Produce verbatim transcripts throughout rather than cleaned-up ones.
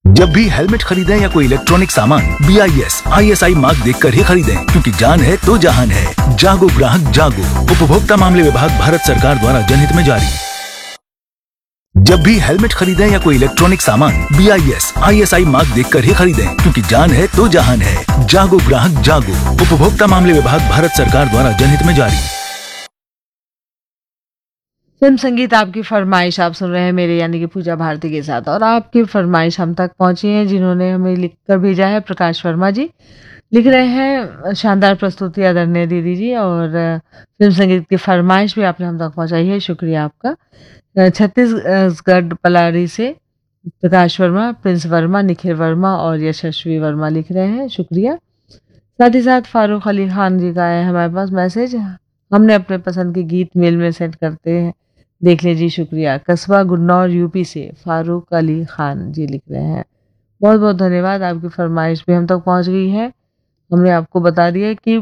जब भी हेलमेट खरीदें या कोई इलेक्ट्रॉनिक सामान B I S I S I mark देख कर ही खरीदें, क्योंकि जान है तो जहान है। जागो ग्राहक जागो। उपभोक्ता मामले विभाग, भारत सरकार द्वारा जनहित में जारी। जब भी हेलमेट खरीदें या कोई इलेक्ट्रॉनिक सामान B I S I S I mark देख कर ही खरीदें, क्योंकि जान है तो जहान है। जागो ग्राहक जागो। उपभोक्ता मामले विभाग, भारत सरकार द्वारा जनहित में जारी। फिल्म संगीत आपकी फरमाइश आप सुन रहे हैं मेरे यानी कि पूजा भारती के साथ, और आपकी फरमाइश हम तक पहुंची है जिन्होंने हमें लिख कर भेजा है। प्रकाश वर्मा जी लिख रहे हैं, शानदार प्रस्तुति आदरणीय दीदी जी, और फिल्म संगीत की फरमाइश भी आपने हम तक पहुंचाई है, शुक्रिया आपका। छत्तीसगढ़ पलारी से प्रकाश वर्मा, प्रिंस वर्मा, निखिल वर्मा और यशस्वी वर्मा लिख रहे हैं, शुक्रिया। साथ ही साथ फारूक अली खान जी का है हमारे पास मैसेज, हमने अपने पसंद के गीत मेल में सेंड करते हैं, देख लीजिए, शुक्रिया। कस्बा गुन्नौर यूपी से फारूक अली खान जी लिख रहे हैं, बहुत बहुत धन्यवाद। आपकी फरमाइश भी हम तक पहुंच गई है। हमने आपको बता दिया कि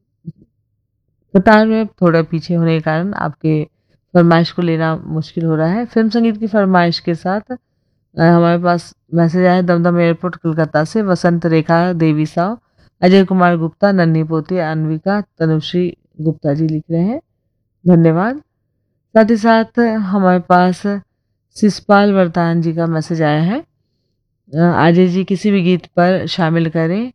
कतार में थोड़ा पीछे होने के कारण आपके फरमाइश को लेना मुश्किल हो रहा है। फिल्म संगीत की फरमाइश के साथ हमारे पास मैसेज आया दमदम एयरपोर्ट कोलकाता से वसंत रेखा देवी साव, अजय कुमार गुप्ता, नन्ही पोती अन्विका, तनुश्री गुप्ता जी लिख रहे हैं, धन्यवाद। साथ ही साथ हमारे पास शिषपाल वर्तान जी का मैसेज आया है, अजय जी किसी भी गीत पर शामिल करें,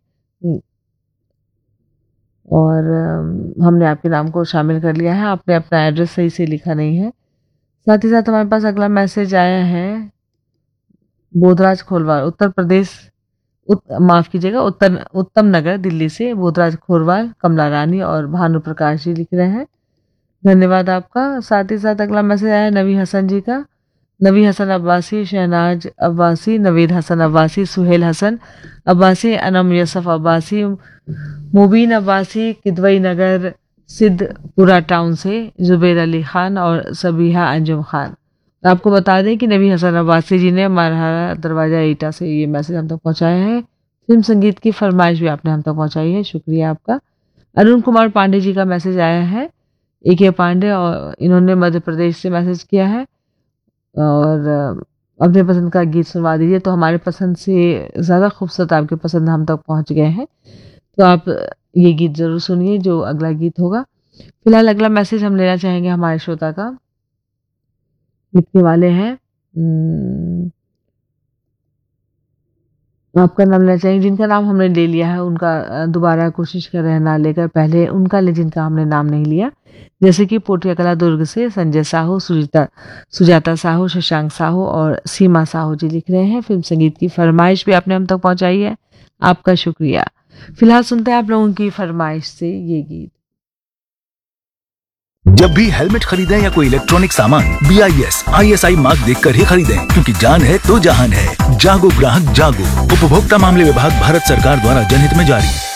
और हमने आपके नाम को शामिल कर लिया है, आपने अपना एड्रेस सही से लिखा नहीं है। साथ ही साथ हमारे पास अगला मैसेज आया है बोधराज खोलवार उत्तर प्रदेश, उत, माफ कीजिएगा उत्तर उत्तम नगर दिल्ली से बोधराज खोरवाल, कमला रानी और भानु प्रकाश जी लिख रहे हैं, धन्यवाद आपका। साथ ही साथ अगला मैसेज आया नवी हसन जी का, नवी हसन अब्बासी, शहनाज अब्बासी, नवीद हसन अब्बासी, सुहेल हसन अब्बासी, अनम यसफ अब्बासी, मुबीन अब्बासी, किदवई नगर सिद्धपुरा टाउन से जुबैर अली खान और सबीहा अंजुम खान। आपको बता दें कि नबी हसन अब्बासी जी ने मरहरा दरवाजा ईटा से ये मैसेज हम तक पहुंचाया है। फिल्म संगीत की फरमाइश भी आपने हम तक पहुंचाई है, शुक्रिया आपका। अरुण कुमार पांडे जी का मैसेज आया है, ए के पांडे, और इन्होंने मध्य प्रदेश से मैसेज किया है और अपने पसंद का गीत सुनवा दीजिए। तो हमारे पसंद से ज़्यादा खूबसूरत आपके पसंद हम तक पहुंच गए हैं, तो आप ये गीत ज़रूर सुनिए जो अगला गीत होगा। फिलहाल अगला मैसेज हम लेना चाहेंगे हमारे श्रोता का, लिखने वाले हैं, आपका नाम लेना चाहेंगे, जिनका नाम हमने ले लिया है उनका दोबारा कोशिश कर रहे हैं ना लेकर, पहले उनका ले जिनका हमने नाम नहीं लिया, जैसे कि पोटिया कला दुर्ग से संजय साहू, सुजीता सुजाता साहू, शशांक साहू और सीमा साहू जी लिख रहे हैं। फिल्म संगीत की फरमाइश भी आपने हम तक पहुंचाई है, आपका शुक्रिया। फिलहाल सुनते हैं आप लोगों की फरमाइश से ये गीत। जब भी हेलमेट खरीदें या कोई इलेक्ट्रॉनिक सामान B I S I S I mark देख कर ही खरीदें, क्योंकि जान है तो जहान है। जागो ग्राहक जागो। उपभोक्ता मामले विभाग, भारत सरकार द्वारा जनहित में जारी।